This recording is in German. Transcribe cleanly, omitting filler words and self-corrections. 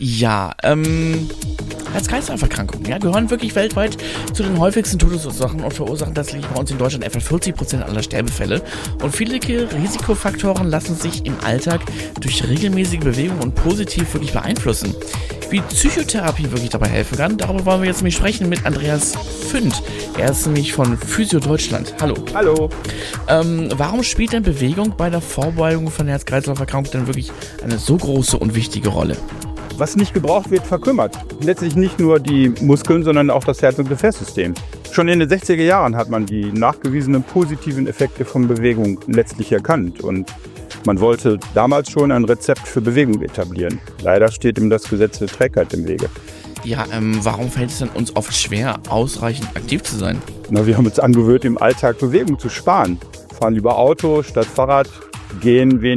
Ja, Herz-Kreislauf-Erkrankungen gehören wirklich weltweit zu den häufigsten Todesursachen und verursachen tatsächlich bei uns in Deutschland etwa 40% aller Sterbefälle. Und viele Risikofaktoren lassen sich im Alltag durch regelmäßige Bewegung und positiv wirklich beeinflussen. Wie Psychotherapie wirklich dabei helfen kann, darüber wollen wir jetzt nämlich sprechen mit Andreas Fünd. Er ist nämlich von Physio Deutschland. Hallo. Hallo. Warum spielt denn Bewegung bei der Vorbeugung von Herz-Kreislauf-Erkrankungen denn wirklich eine so große und wichtige Rolle? Was nicht gebraucht wird, verkümmert. Letztlich nicht nur die Muskeln, sondern auch das Herz- und Gefäßsystem. Schon in den 60er Jahren hat man die nachgewiesenen positiven Effekte von Bewegung letztlich erkannt. Und man wollte damals schon ein Rezept für Bewegung etablieren. Leider steht ihm das Gesetz der Trägheit im Wege. Ja, warum fällt es denn uns oft schwer, ausreichend aktiv zu sein? Wir haben uns angewöhnt, im Alltag Bewegung zu sparen. Fahren lieber Auto statt Fahrrad, gehen weniger.